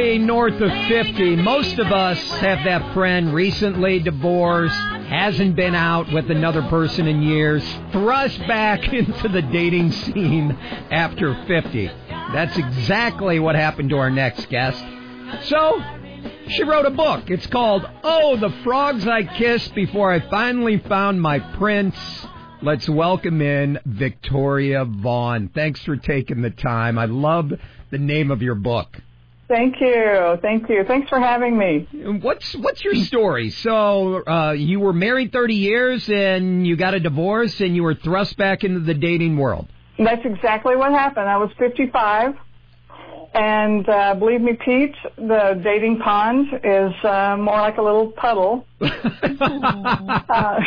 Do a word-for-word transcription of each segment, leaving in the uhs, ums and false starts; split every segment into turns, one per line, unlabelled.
Everybody north of fifty, most of us have that friend recently divorced, hasn't been out with another person in years, thrust back into the dating scene after fifty. That's exactly what happened to our next guest. So, she wrote a book. It's called, Oh, the Frogs I Kissed Before I Finally Found My Prince. Let's welcome in Victoria Vaughn. Thanks for taking the time. I love the name of your book.
Thank you. Thank you. Thanks for having me.
What's what's your story? So uh, you were married thirty years and you got a divorce and you were thrust back into the dating world.
That's exactly what happened. I was fifty-five. And uh, believe me, Pete, the dating pond is uh, more like a little puddle. uh, uh.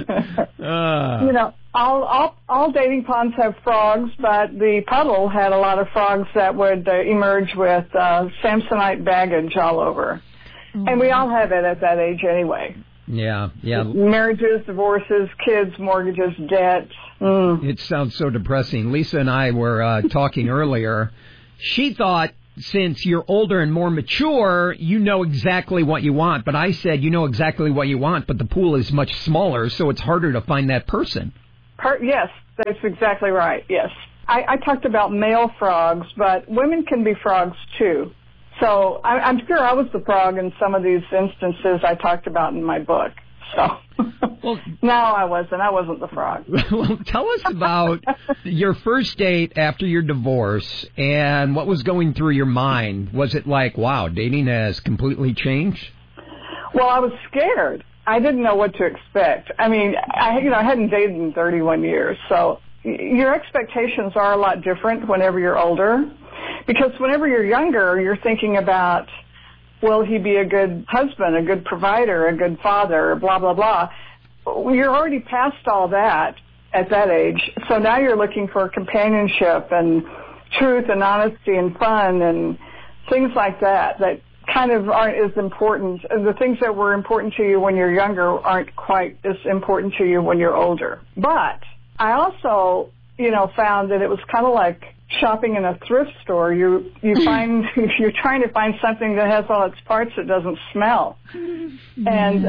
You know, all, all all dating ponds have frogs, but the puddle had a lot of frogs that would uh, emerge with uh, Samsonite baggage all over. Mm-hmm. And we all have it at that age anyway.
Yeah, yeah.
Marriages, divorces, kids, mortgages, debt. Mm.
It sounds so depressing. Lisa and I were uh, talking earlier. She thought since you're older and more mature, you know exactly what you want. But I said you know exactly what you want, but the pool is much smaller, so it's harder to find that person.
Per- yes, that's exactly right, yes. I, I talked about male frogs, but women can be frogs too. So I, I'm sure I was the frog in some of these instances I talked about in my book. So well, no, I wasn't. I wasn't the frog.
Well, tell us about your first date after your divorce and what was going through your mind. Was it like, wow, dating has completely changed?
Well, I was scared. I didn't know what to expect. I mean, I you know I hadn't dated in thirty-one years, so your expectations are a lot different whenever you're older, because whenever you're younger, you're thinking about, will he be a good husband, a good provider, a good father, blah, blah, blah. You're already past all that at that age. So now you're looking for companionship and truth and honesty and fun and things like that that kind of aren't as important. The things that were important to you when you're younger aren't quite as important to you when you're older. But I also, you know, found that it was kind of like shopping in a thrift store. You you find you're trying to find something that has all its parts that doesn't smell. And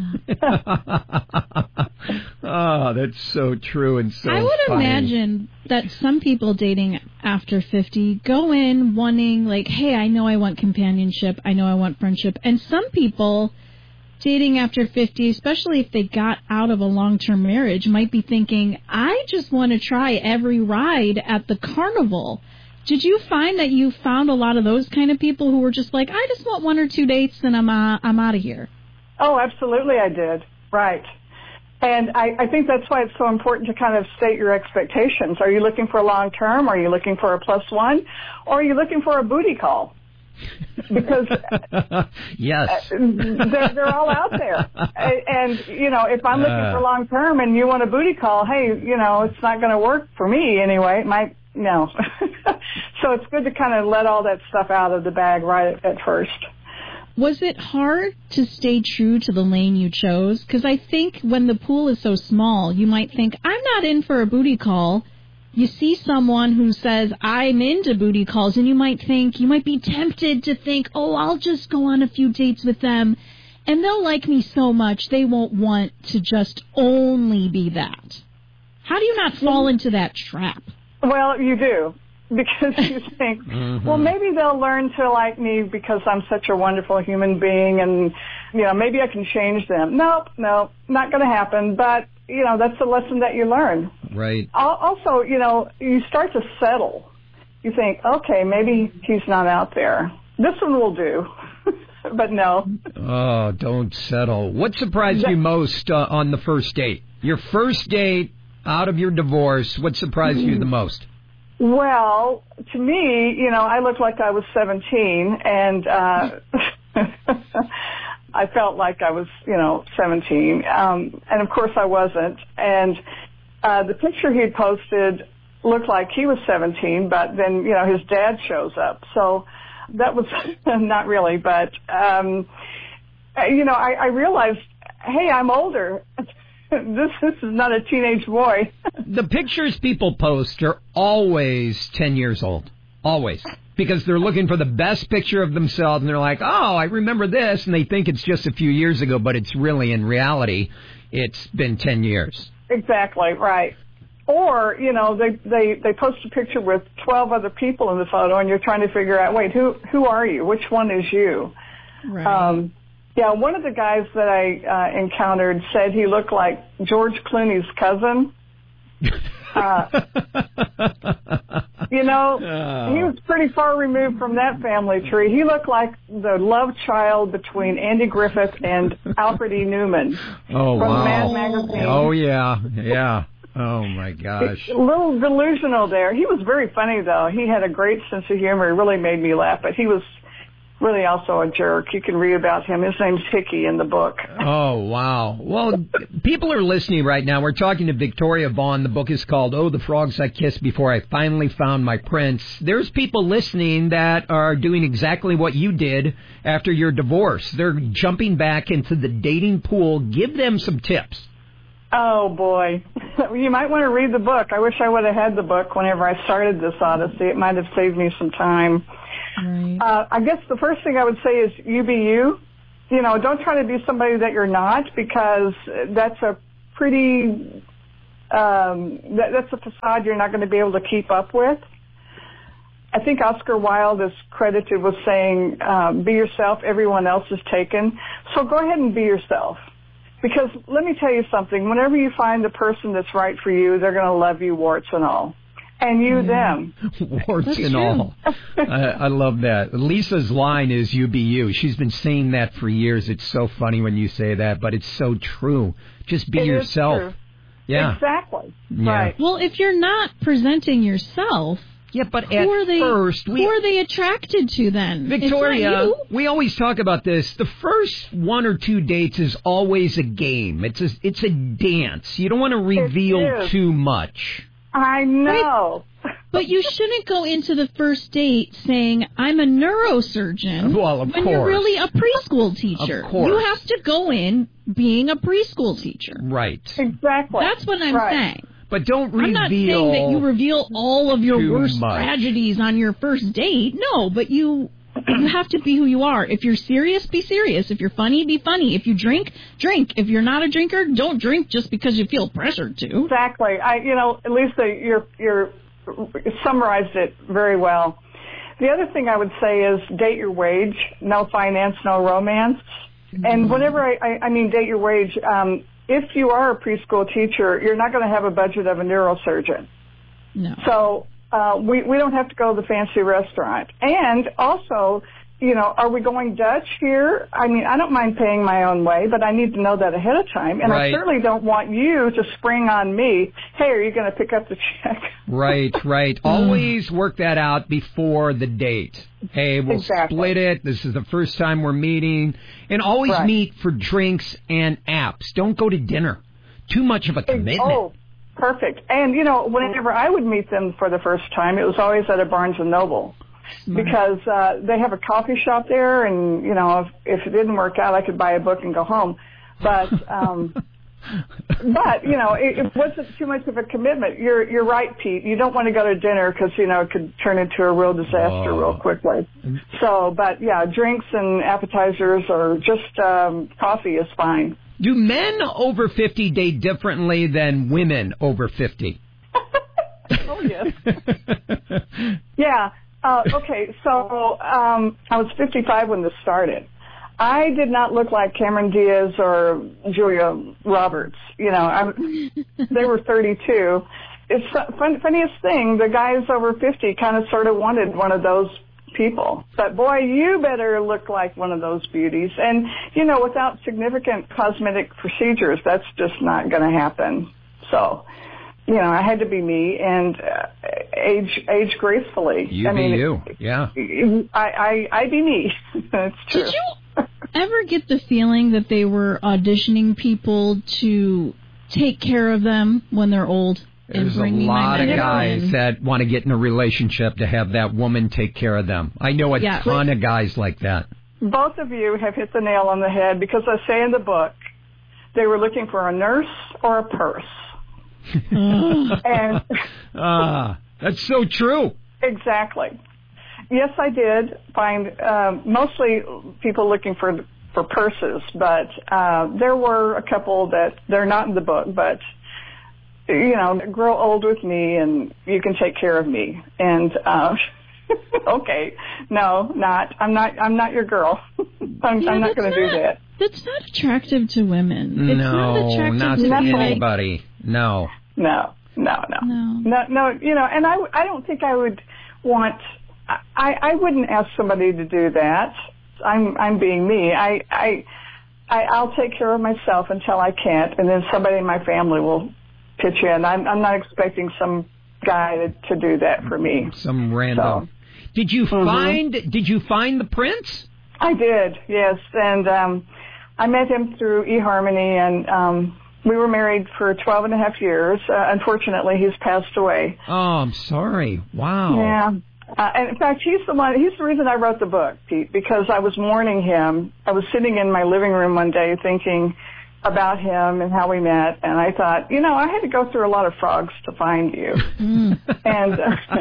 uh,
oh, that's so true and so
I would
funny.
imagine that some people dating after fifty go in wanting like, hey, I know I want companionship, I know I want friendship, and some people dating after fifty, especially if they got out of a long-term marriage, might be thinking, I just want to try every ride at the carnival. Did you find that you found a lot of those kind of people who were just like, I just want one or two dates and I'm uh, I'm out of here?
Oh, absolutely I did. Right. And I, I think that's why it's so important to kind of state your expectations. Are you looking for a long-term? Are you looking for a plus one? Or are you looking for a booty call? Because
yes,
they're, they're all out there. And, you know, if I'm looking uh, for long term and you want a booty call, hey, you know, it's not going to work for me anyway. It might, no. So it's good to kind of let all that stuff out of the bag right at, at first.
Was it hard to stay true to the lane you chose? Because I think when the pool is so small, you might think, I'm not in for a booty call. You see someone who says, I'm into booty calls, and you might think, you might be tempted to think, oh, I'll just go on a few dates with them, and they'll like me so much they won't want to just only be that. How do you not fall into that trap?
Well, you do, because you think, mm-hmm. well, maybe they'll learn to like me because I'm such a wonderful human being, and, you know, maybe I can change them. Nope, nope, not going to happen, but you know, that's the lesson that you learn.
Right.
Also, you know, you start to settle. You think, okay, maybe he's not out there. This one will do. But no.
Oh, don't settle. What surprised that, you most uh, on the first date? Your first date out of your divorce, what surprised mm-hmm. you the most?
Well, to me, you know, I looked like I was seventeen, and uh I felt like I was, you know, seventeen, um, and of course I wasn't. And uh, the picture he had posted looked like he was seventeen, but then, you know, his dad shows up. So that was not really, but, um, you know, I, I realized, hey, I'm older. This, this is not a teenage boy.
The pictures people post are always ten years old. Always. Because they're looking for the best picture of themselves, and they're like, oh, I remember this, and they think it's just a few years ago, but it's really, in reality, it's been ten years.
Exactly, right. Or, you know, they, they, they post a picture with twelve other people in the photo, and you're trying to figure out, wait, who who are you? Which one is you?
Right.
Um, yeah, one of the guys that I uh, encountered said he looked like George Clooney's cousin. Uh, you know,
oh.
he was pretty far removed from that family tree. He looked like the love child between Andy Griffith and Alfred E. Newman
oh,
from
wow.
Mad Magazine.
Oh, yeah, yeah. Oh, my gosh.
A little delusional there. He was very funny, though. He had a great sense of humor. He really made me laugh, but he was really also a jerk. You can read about him. His name's Hickey in the book.
Oh, wow. Well, people are listening right now. We're talking to Victoria Vaughn. The book is called Oh, the Frogs I Kissed Before I Finally Found My Prince. There's people listening that are doing exactly what you did after your divorce. They're jumping back into the dating pool. Give them some tips.
Oh, boy. You might want to read the book. I wish I would have had the book whenever I started this odyssey. It might have saved me some time.
Right.
Uh, I guess the first thing I would say is you be you. You know, don't try to be somebody that you're not, because that's a pretty, um, that, that's a facade you're not going to be able to keep up with. I think Oscar Wilde is credited with saying, um, be yourself, everyone else is taken. So go ahead and be yourself. Because let me tell you something, whenever you find the person that's right for you, they're going to love you warts and all. And you
yeah.
them.
Warts
That's
and
true.
all. I, I love that. Lisa's line is you be you. She's been saying that for years. It's so funny when you say that, but it's so true. Just be
It is
yourself.
true.
Yeah.
Exactly.
Yeah.
Right.
Well, if you're not presenting yourself,
Yeah, but
who
at
are they,
first, we,
who are they attracted to then?
Victoria,
It's not you.
we always talk about this. The first one or two dates is always a game. It's a, it's a dance. You don't want to reveal
is.
too much.
I know.
But you shouldn't go into the first date saying, I'm a neurosurgeon,
Well, of
when
course.
you're really a preschool teacher.
Of course.
You have to go in being a preschool teacher.
Right.
Exactly.
That's what I'm
right.
saying.
But don't reveal.
I'm not saying that you reveal all of your
too
worst
much.
tragedies on your first date. No, but you you have to be who you are. If you're serious, be serious. If you're funny, be funny. If you drink, drink. If you're not a drinker, don't drink just because you feel pressured to.
Exactly. I, you know, Lisa, you're you're summarized it very well. The other thing I would say is date your wage. No finance, no romance. Mm-hmm. And whenever I, I, I mean date your wage, um, if you are a preschool teacher, you're not going to have a budget of a neurosurgeon.
No.
So uh, we we don't have to go to the fancy restaurant. And also, you know, are we going Dutch here? I mean, I don't mind paying my own way, but I need to know that ahead of time. And
Right.
I certainly don't want you to spring on me, hey, are you going to pick up the check?
Right, right. Always work that out before the date. Hey, we'll
Exactly.
split it. This is the first time we're meeting. And always
Right.
meet for drinks and apps. Don't go to dinner. Too much of a commitment.
Oh, perfect. And, you know, whenever I would meet them for the first time, it was always at a Barnes and Noble. Because uh, they have a coffee shop there, and, you know, if, if it didn't work out, I could buy a book and go home. But, um, but you know, it, it wasn't too much of a commitment. You're you're right, Pete. You don't want to go to dinner because, you know, it could turn into a real disaster
Oh.
real quickly. So, but, yeah, drinks and appetizers or just um, coffee is fine.
Do men over fifty date differently than women over fifty?
Oh, yes. Yeah. Uh, okay, so um, I was fifty-five when this started. I did not look like Cameron Diaz or Julia Roberts. You know, I, they were thirty-two. It's the fun, funniest thing, the guys over fifty kind of sort of wanted one of those people. But, boy, you better look like one of those beauties. And, you know, without significant cosmetic procedures, that's just not going to happen. So, you know, I had to be me and uh, age age gracefully.
You
I
be
mean,
you, yeah.
I, I, I be me. That's true.
Did you ever get the feeling that they were auditioning people to take care of them when they're old? and
There's a
bring me my
lot of
medicine?
guys that want to get in a relationship to have that woman take care of them. I know a
Yeah.
ton of guys like that.
Both of you have hit the nail on the head because I say in the book they were looking for a nurse or a purse. and
Ah, that's so true.
exactly. yes, I did find um, mostly people looking for for purses, but uh, there were a couple that they're not in the book, but you know, grow old with me and you can take care of me. And uh, okay, no, not. I'm not. I'm not your girl. I'm,
yeah,
I'm not going to do that.
That's not attractive to women. It's
no,
not attractive
not
to
to
like,
anybody. No.
No, no, no,
no,
no, no. You know, and I, I don't think I would want. I, I wouldn't ask somebody to do that. I'm, I'm being me. I, I, I, I'll take care of myself until I can't, and then somebody in my family will pitch in. I'm, I'm not expecting some guy to, to do that for me.
Some random. So, did you mm-hmm. find? Did you find the prince?
I did, yes, and um, I met him through eHarmony, and um, we were married for twelve and a half years. Uh, unfortunately, he's passed away.
Oh, I'm sorry. Wow.
Yeah. Uh, and in fact, he's the one, he's the reason I wrote the book, Pete, because I was mourning him. I was sitting in my living room one day thinking about him and how we met, and I thought, you know, I had to go through a lot of frogs to find you. Mm. And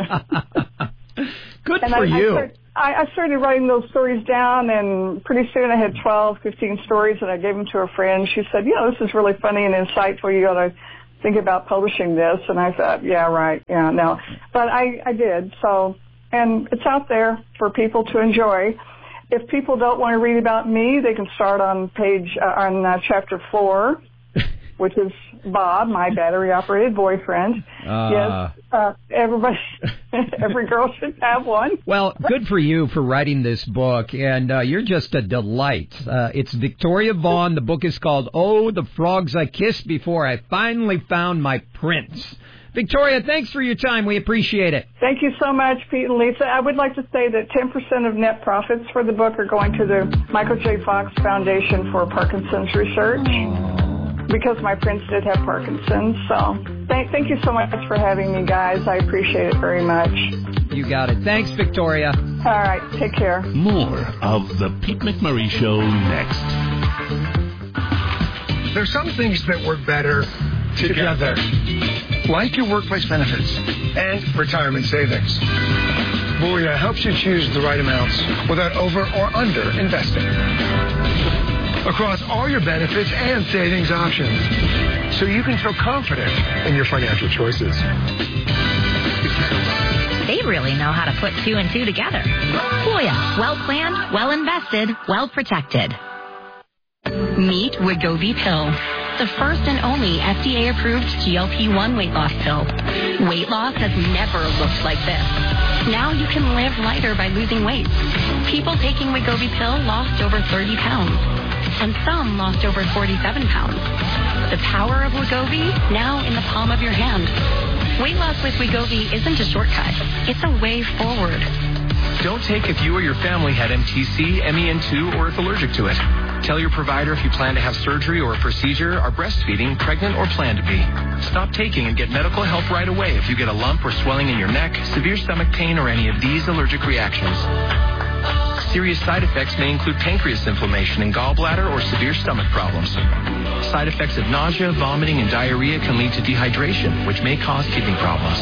uh,
good
and
for
I,
you.
I started, I, I started writing those stories down, and pretty soon I had twelve, fifteen stories, and I gave them to a friend. She said, you know, this is really funny and insightful. You got to think about publishing this. And I thought, yeah, right, yeah, no. But I, I did, so... And it's out there for people to enjoy. If people don't want to read about me, they can start on page uh, on uh, chapter four, which is Bob, my battery-operated boyfriend. Uh, yes, uh, everybody, every girl should have one.
Well, good for you for writing this book, and uh, you're just a delight. Uh, it's Victoria Vaughn. The book is called "Oh, the Frogs I Kissed Before I Finally Found My Prince." Victoria, thanks for your time. We appreciate it.
Thank you so much, Pete and Lisa. I would like to say that ten percent of net profits for the book are going to the Michael J. Fox Foundation for Parkinson's Research, because my prince did have Parkinson's. So thank, thank you so much for having me, guys. I appreciate it very much.
You got it. Thanks, Victoria.
All right. Take care.
More of The Pete McMurray Show next.
There's some things that work better together. Like your workplace benefits and retirement savings. Voya helps you choose the right amounts without over or under investing. Across all your benefits and savings options, so you can feel confident in your financial choices.
They really know how to put two and two together. Voya, well planned, well invested, well protected. Meet Wegovy Pill, the first and only F D A-approved G L P one weight loss pill. Weight loss has never looked like this. Now you can live lighter by losing weight. People taking Wegovy Pill lost over thirty pounds, and some lost over forty-seven pounds. The power of Wegovy, now in the palm of your hand. Weight loss with Wegovy isn't a shortcut. It's a way forward.
Don't take if you or your family had M T C, M E N two, or if allergic to it. Tell your provider if you plan to have surgery or a procedure, are breastfeeding, pregnant, or plan to be. Stop taking and get medical help right away if you get a lump or swelling in your neck, severe stomach pain, or any of these allergic reactions. Serious side effects may include pancreas inflammation and gallbladder or severe stomach problems. Side effects of nausea, vomiting, and diarrhea can lead to dehydration, which may cause kidney problems.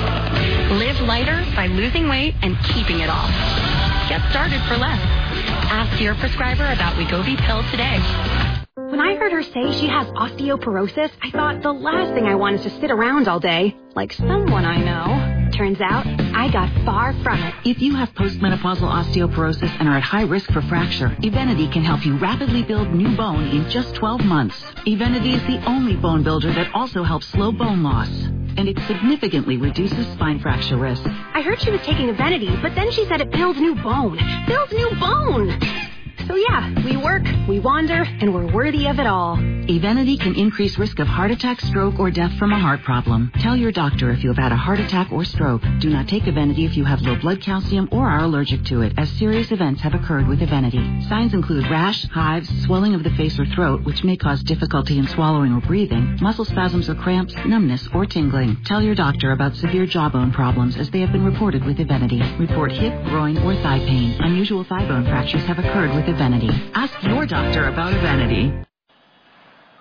Live lighter by losing weight and keeping it off. Get started for less. Ask your prescriber about Wegovy Pill today.
When I heard her say she has osteoporosis, I thought the last thing I want is to sit around all day, like someone I know. Turns out, I got far from it.
If you have postmenopausal osteoporosis and are at high risk for fracture, Evenity can help you rapidly build new bone in just twelve months. Evenity is the only bone builder that also helps slow bone loss, and it significantly reduces spine fracture risk.
I heard she was taking Evenity, but then she said it builds new bone. Builds new bone! So yeah, we work, we wander, and we're worthy of it all.
Evenity can increase risk of heart attack, stroke, or death from a heart problem. Tell your doctor if you have had a heart attack or stroke. Do not take Evenity if you have low blood calcium or are allergic to it, as serious events have occurred with Evenity. Signs include rash, hives, swelling of the face or throat, which may cause difficulty in swallowing or breathing, muscle spasms or cramps, numbness, or tingling. Tell your doctor about severe jawbone problems, as they have been reported with Evenity. Report hip, groin, or thigh pain. Unusual thigh bone fractures have occurred with Evenity. Ask your doctor about Evenity.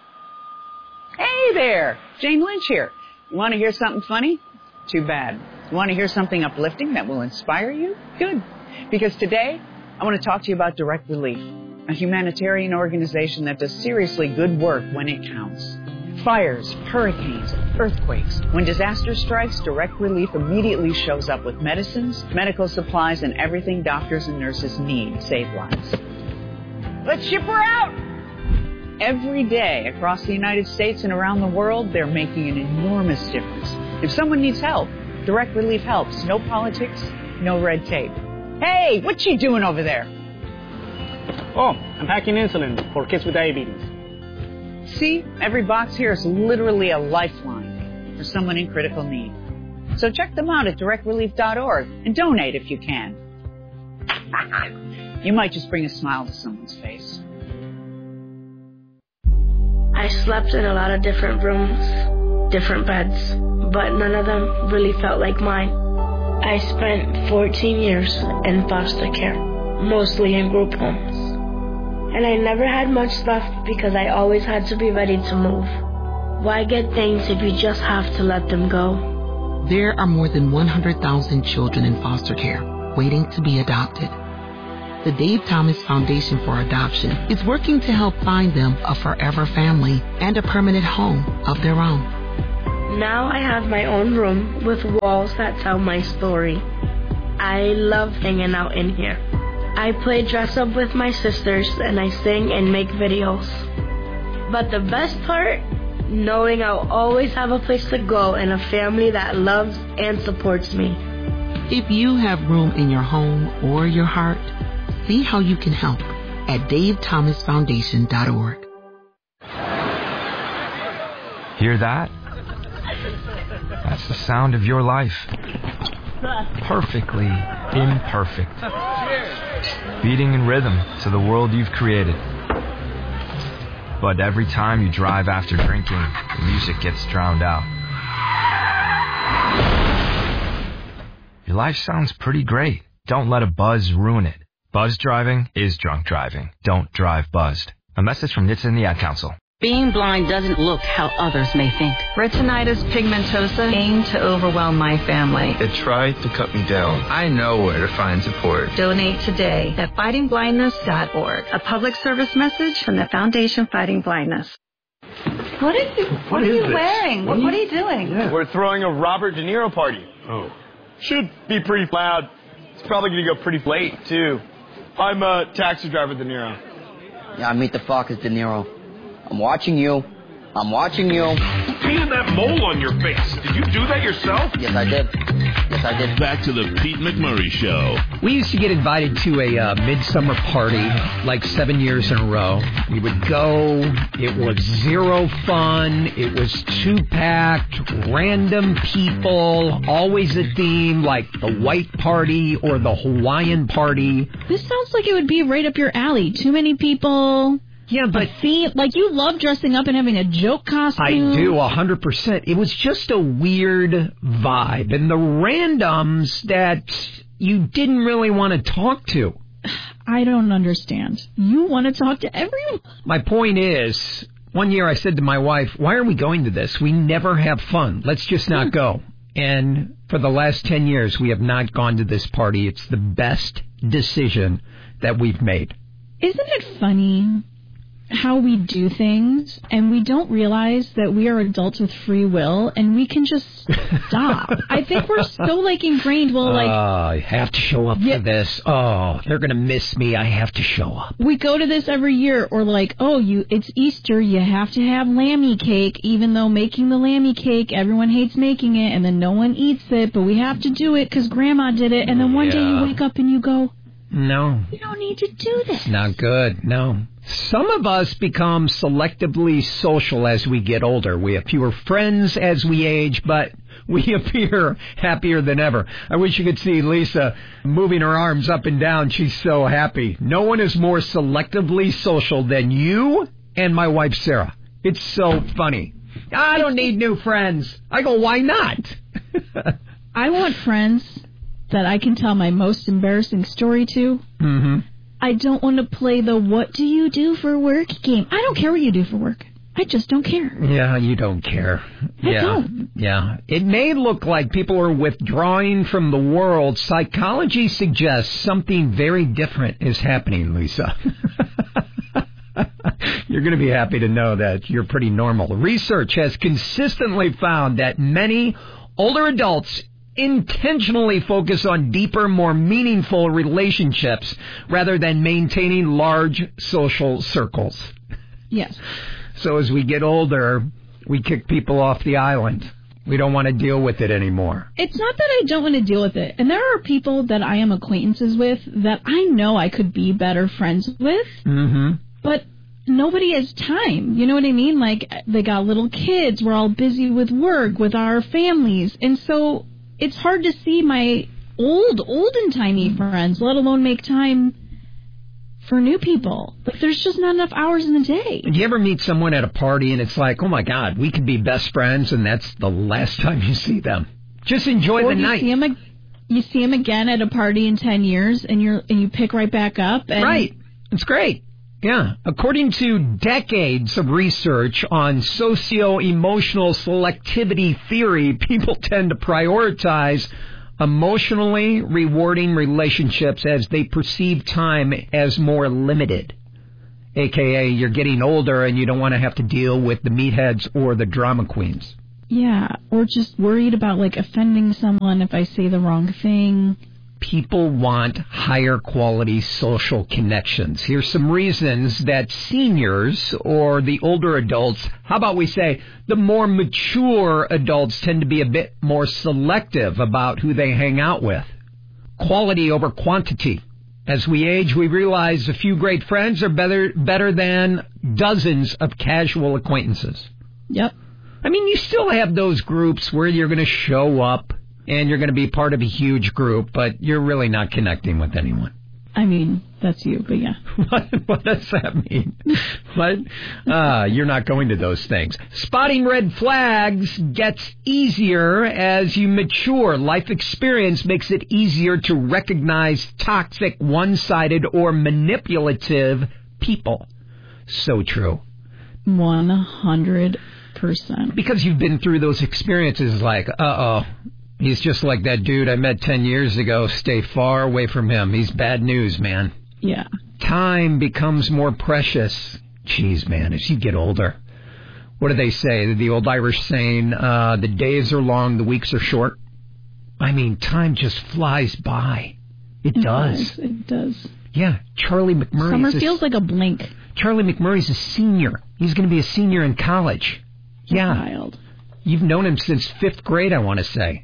Hey there, Jane Lynch here. Want to hear something funny? Too bad. You want to hear something uplifting that will inspire you? Good. Because today, I want to talk to you about Direct Relief, a humanitarian organization that does seriously good work when it counts. Fires, hurricanes, earthquakes. When disaster strikes, Direct Relief immediately shows up with medicines, medical supplies, and everything doctors and nurses need to save lives. Let's ship her out! Every day across the United States and around the world, they're making an enormous difference. If someone needs help, Direct Relief helps. No politics, no red tape. Hey, what's she doing over there?
Oh, I'm packing insulin for kids with diabetes.
See, every box here is literally a lifeline for someone in critical need. So check them out at direct relief dot org and donate if you can. You might just bring a smile to someone's face.
I slept in a lot of different rooms, different beds, but none of them really felt like mine. I spent fourteen years in foster care, mostly in group homes. And I never had much stuff because I always had to be ready to move. Why get things if you just have to let them go?
There are more than one hundred thousand children in foster care waiting to be adopted. The Dave Thomas Foundation for Adoption is working to help find them a forever family and a permanent home of their own.
Now I have my own room with walls that tell my story. I love hanging out in here. I play dress up with my sisters and I sing and make videos. But the best part, knowing I'll always have a place to go and a family that loves and supports me.
If you have room in your home or your heart, see how you can help at dave thomas foundation dot org.
Hear that? That's the sound of your life. Perfectly imperfect. Beating in rhythm to the world you've created. But every time you drive after drinking, the music gets drowned out. Your life sounds pretty great. Don't let a buzz ruin it. Buzz driving is drunk driving. Don't drive buzzed. A message from N H T S A and the Ad Council.
Being blind doesn't look how others may think.
Retinitis pigmentosa aimed to overwhelm my family.
It tried to cut me down. I know where to find support.
Donate today at fighting blindness dot org. A public service message from the Foundation Fighting Blindness.
What are you, what what are you wearing? What, what are you doing?
Yeah. We're throwing a Robert De Niro party.
Oh.
Should be pretty loud. It's probably going to go pretty late, too. I'm a taxi driver, De Niro.
Yeah, meet the fuck is De Niro. I'm watching you. I'm watching you.
Painted that mole on your face. Did you do that yourself?
Yes, I did. Yes, I did.
Back to the Pete McMurray Show.
We used to get invited to a uh, midsummer party like seven years in a row. We would go. It was zero fun. It was two-packed, random people, always a theme like the white party or the Hawaiian party.
This sounds like it would be right up your alley. Too many people.
Yeah, but
see, like you love dressing up and having a joke costume.
I do, a hundred percent. It was just a weird vibe, and the randoms that you didn't really want to talk to.
I don't understand. You want to talk to everyone?
My point is, one year I said to my wife, "Why are we going to this? We never have fun. Let's just not go." And for the last ten years, we have not gone to this party. It's the best decision that we've made.
Isn't it funny how we do things and we don't realize that we are adults with free will and we can just stop? I think we're so like ingrained. Well, like,
oh, I have to show up yeah, for this. Oh, they're gonna miss me. I have to show up.
We go to this every year, or like, oh, you, it's Easter. You have to have lammy cake, even though making the lammy cake, everyone hates making it, and then no one eats it, but we have to do it because Grandma did it. And then one yeah. day you wake up and you go,
no,
you don't need to do this.
It's not good. No. Some of us become selectively social as we get older. We have fewer friends as we age, but we appear happier than ever. I wish you could see Lisa moving her arms up and down. She's so happy. No one is more selectively social than you and my wife, Sarah. It's so funny. I don't need new friends. I go, why not?
I want friends that I can tell my most embarrassing story to.
Mm-hmm.
I don't want to play the what do you do for work game. I don't care what you do for work. I just don't care.
Yeah, you don't care.
I
yeah.
don't.
Yeah. It may look like people are withdrawing from the world. Psychology suggests something very different is happening, Lisa. You're going to be happy to know that you're pretty normal. Research has consistently found that many older adults intentionally focus on deeper, more meaningful relationships rather than maintaining large social circles.
Yes.
So as we get older, we kick people off the island. We don't want to deal with it anymore.
It's not that I don't want to deal with it. And there are people that I am acquaintances with that I know I could be better friends with.
Mm-hmm.
But nobody has time. You know what I mean? Like, they got little kids. We're all busy with work, with our families. And so it's hard to see my old, olden-timey friends, let alone make time for new people. But there's just not enough hours in the day.
Do you ever meet someone at a party and it's like, oh, my God, we could be best friends, and that's the last time you see them? Just enjoy
or
the
you
night.
See them ag- you see them again at a party in ten years, and you're and you pick right back up. And
right. It's great. Yeah. According to decades of research on socio-emotional selectivity theory, people tend to prioritize emotionally rewarding relationships as they perceive time as more limited. A K A you're getting older and you don't want to have to deal with the meatheads or the drama queens.
Yeah, or just worried about, like, offending someone if I say the wrong thing.
People want higher quality social connections. Here's some reasons that seniors or the older adults, how about we say the more mature adults, tend to be a bit more selective about who they hang out with. Quality over quantity. As we age, we realize a few great friends are better better than dozens of casual acquaintances.
Yep.
I mean, you still have those groups where you're going to show up and you're going to be part of a huge group, but you're really not connecting with anyone.
I mean, that's you, but yeah.
What, what does that mean? What? Uh, you're not going to those things. Spotting red flags gets easier as you mature. Life experience makes it easier to recognize toxic, one-sided, or manipulative people. So true.
one hundred percent.
Because you've been through those experiences like, uh-oh. He's just like that dude I met ten years ago. Stay far away from him. He's bad news, man.
Yeah.
Time becomes more precious. Jeez, man, as you get older. What do they say? The old Irish saying, uh, the days are long, the weeks are short. I mean, time just flies by. It,
it
does.
does. It does.
Yeah, Charlie McMurray.
Summer feels like a blink.
Charlie McMurray's a senior. He's going to be a senior in college. Yeah.
Wild.
You've known him since fifth grade, I want to say.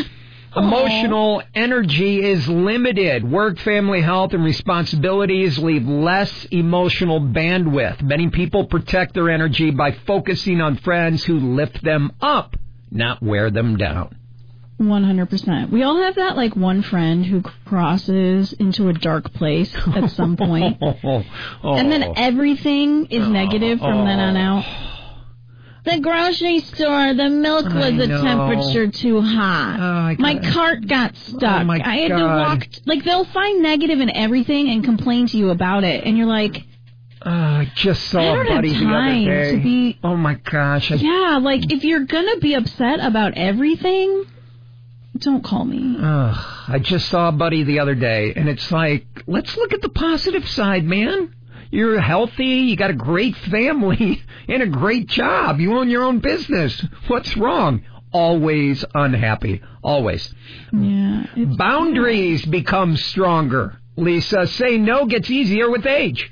Emotional energy is limited. Work, family, health, and responsibilities leave less emotional bandwidth. Many people protect their energy by focusing on friends who lift them up, not wear them down.
one hundred percent. We all have that, like, one friend who crosses into a dark place at some point.
oh, oh,
and then everything is
oh,
negative from
oh,
then on out. The grocery store, the milk was a temperature too hot.
Oh,
my cart got stuck.
Oh, my
I had
God.
to walk. Like, they'll find negative in everything and complain to you about it. And you're like,
uh, I just saw
I don't
a buddy
have
the
time
other day.
to be,
oh, my gosh. I,
yeah, like, if you're going to be upset about everything, don't call me.
Uh, I just saw a buddy the other day, and it's like, let's look at the positive side, man. You're healthy, you got a great family, and a great job. You own your own business. What's wrong? Always unhappy. Always.
Yeah.
Boundaries bad. become stronger. Lisa, say no gets easier with age.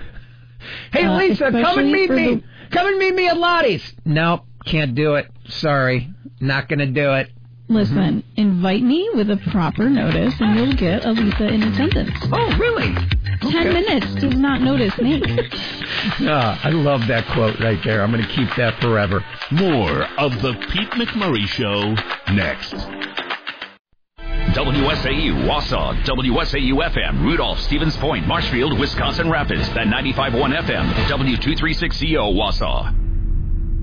Hey,
uh,
Lisa, come and meet me.
The...
Come and meet me at Lottie's. Nope, can't do it. Sorry, not going to do it.
Listen,
mm-hmm.
invite me with a proper notice, and you'll get a Lisa in attendance.
Oh, really?
Ten
okay.
minutes does not notice me.
Ah, I love that quote right there. I'm going to keep that forever.
More of the Pete McMurray Show next.
W S A U, Wausau, W S A U F M, Rudolph, Stevens Point, Marshfield, Wisconsin Rapids, and ninety-five point one F M, W two thirty-six C O, Wausau.